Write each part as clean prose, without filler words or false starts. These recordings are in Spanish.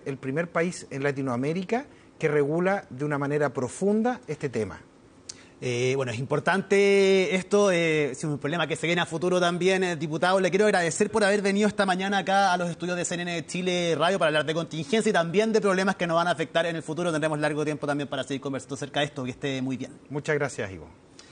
el primer país en Latinoamérica que regula de una manera profunda este tema. Bueno, es importante esto, es un problema que se viene a futuro también, diputado. Le quiero agradecer por haber venido esta mañana acá a los estudios de CNN Chile Radio para hablar de contingencia y también de problemas que nos van a afectar en el futuro. Tendremos largo tiempo también para seguir conversando acerca de esto, que esté muy bien. Muchas gracias, Ivo.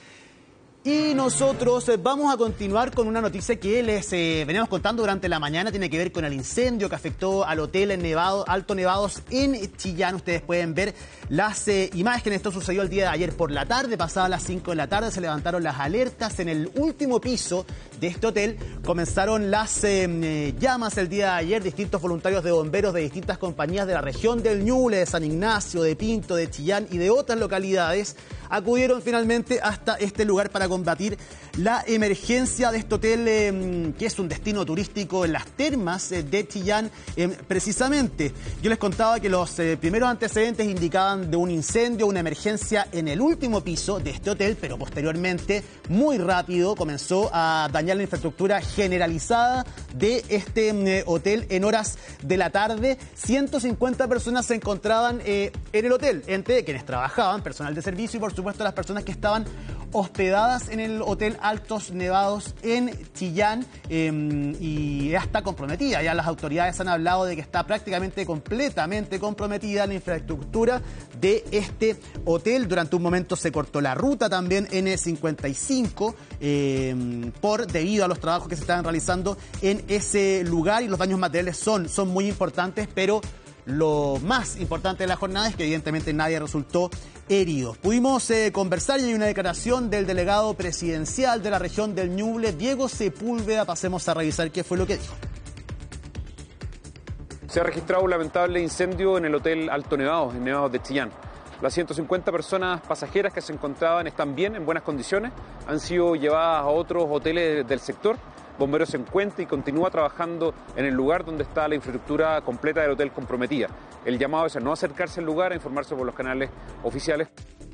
Y nosotros vamos a continuar con una noticia que les veníamos contando durante la mañana. Tiene que ver con el incendio que afectó al hotel en Alto Nevados en Chillán. Ustedes pueden ver las imágenes. Esto sucedió el día de ayer por la tarde, pasadas las 5 de la tarde. Se levantaron las alertas en el último piso de este hotel. Comenzaron las llamas el día de ayer. Distintos voluntarios de bomberos de distintas compañías de la región del Ñuble, de San Ignacio, de Pinto, de Chillán y de otras localidades acudieron finalmente hasta este lugar para combatir la emergencia de este hotel, que es un destino turístico en las termas de Chillán, precisamente. Yo les contaba que los primeros antecedentes indicaban de un incendio, una emergencia en el último piso de este hotel, pero posteriormente, muy rápido, comenzó a dañar la infraestructura generalizada de este hotel en horas de la tarde. 150 personas se encontraban en el hotel, entre quienes trabajaban, personal de servicio y por supuesto las personas que estaban hospedadas en el Hotel Altos Nevados en Chillán, y ya está comprometida. Ya las autoridades han hablado de que está prácticamente completamente comprometida la infraestructura de este hotel. Durante un momento se cortó la ruta también N55 debido a los trabajos que se estaban realizando en ese lugar, y los daños materiales son muy importantes, pero lo más importante de la jornada es que evidentemente nadie resultó herido. Pudimos conversar y hay una declaración del delegado presidencial de la región del Ñuble, Diego Sepúlveda. Pasemos a revisar qué fue lo que dijo. Se ha registrado un lamentable incendio en el Hotel Alto Nevados, en Nevados de Chillán. Las 150 personas pasajeras que se encontraban están bien, en buenas condiciones. Han sido llevadas a otros hoteles del sector. Bomberos se encuentra y continúa trabajando en el lugar donde está la infraestructura completa del hotel comprometida. El llamado es a no acercarse al lugar, a informarse por los canales oficiales.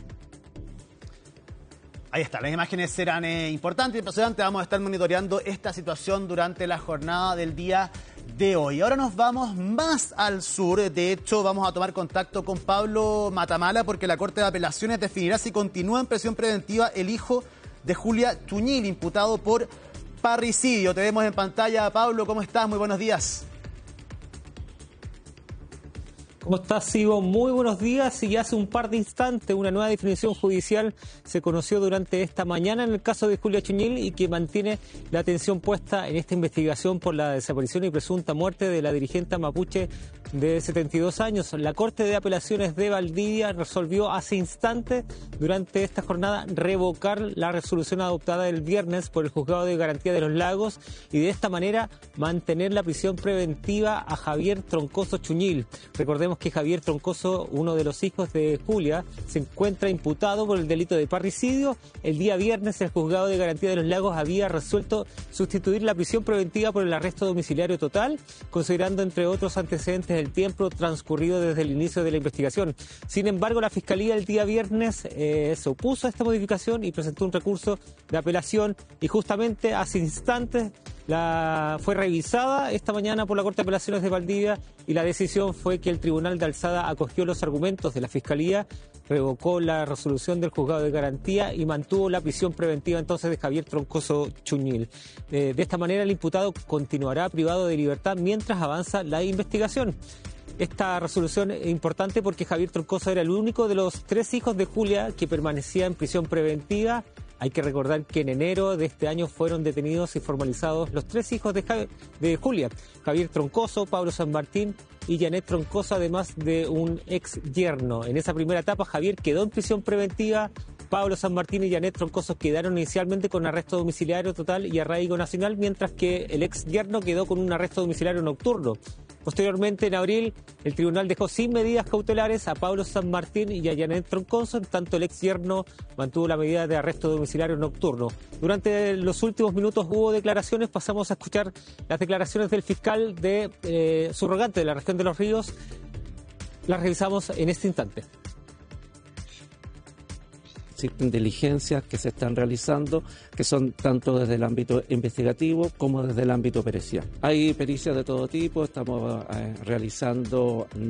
Ahí está, las imágenes serán importantes y impresionantes. Vamos a estar monitoreando esta situación durante la jornada del día de hoy. Ahora nos vamos más al sur. De hecho, vamos a tomar contacto con Pablo Matamala porque la Corte de Apelaciones definirá si continúa en prisión preventiva el hijo de Julia Chuñil, imputado por parricidio. Te vemos en pantalla, Pablo. ¿Cómo estás? Muy buenos días. ¿Cómo estás, Ivo? Muy buenos días. Y hace un par de instantes una nueva definición judicial se conoció durante esta mañana en el caso de Julia Chuñil y que mantiene la atención puesta en esta investigación por la desaparición y presunta muerte de la dirigente mapuche de 72 años. La Corte de Apelaciones de Valdivia resolvió hace instantes durante esta jornada revocar la resolución adoptada el viernes por el Juzgado de Garantía de los Lagos y de esta manera mantener la prisión preventiva a Javier Troncoso Chuñil. Recordemos que Javier Troncoso, uno de los hijos de Julia, se encuentra imputado por el delito de parricidio. El día viernes el Juzgado de Garantía de los Lagos había resuelto sustituir la prisión preventiva por el arresto domiciliario total, considerando entre otros antecedentes el tiempo transcurrido desde el inicio de la investigación. Sin embargo, la Fiscalía el día viernes se opuso a esta modificación y presentó un recurso de apelación y justamente hace instantes fue revisada esta mañana por la Corte de Apelaciones de Valdivia y la decisión fue que el Tribunal de Alzada acogió los argumentos de la Fiscalía, revocó la resolución del Juzgado de Garantía y mantuvo la prisión preventiva entonces de Javier Troncoso Chuñil. De esta manera el imputado continuará privado de libertad mientras avanza la investigación. Esta resolución es importante porque Javier Troncoso era el único de los 3 hijos de Julia que permanecía en prisión preventiva. Hay que recordar que en enero de este año fueron detenidos y formalizados los 3 hijos de Julia, Javier Troncoso, Pablo San Martín y Janet Troncoso, además de un ex yerno. En esa primera etapa Javier quedó en prisión preventiva, Pablo San Martín y Janet Troncoso quedaron inicialmente con arresto domiciliario total y arraigo nacional, mientras que el ex yerno quedó con un arresto domiciliario nocturno. Posteriormente, en abril, el tribunal dejó sin medidas cautelares a Pablo San Martín y a Janet Troncoso, en tanto el ex yerno mantuvo la medida de arresto domiciliario nocturno. Durante los últimos minutos hubo declaraciones, pasamos a escuchar las declaraciones del fiscal subrogante de la región de Los Ríos. Las revisamos en este instante. Existen diligencias que se están realizando, que son tanto desde el ámbito investigativo como desde el ámbito pericial. Hay pericias de todo tipo, estamos realizando